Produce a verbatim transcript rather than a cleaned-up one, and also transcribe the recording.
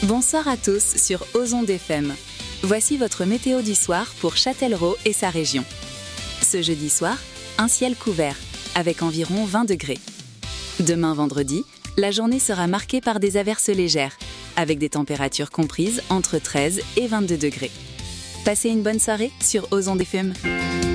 Bonsoir à tous sur Ozon F M. Voici votre météo du soir pour Châtellerault et sa région. Ce jeudi soir, un ciel couvert, avec environ vingt degrés. Demain vendredi, la journée sera marquée par des averses légères, avec des températures comprises entre treize et vingt-deux degrés. Passez une bonne soirée sur Ozon F M.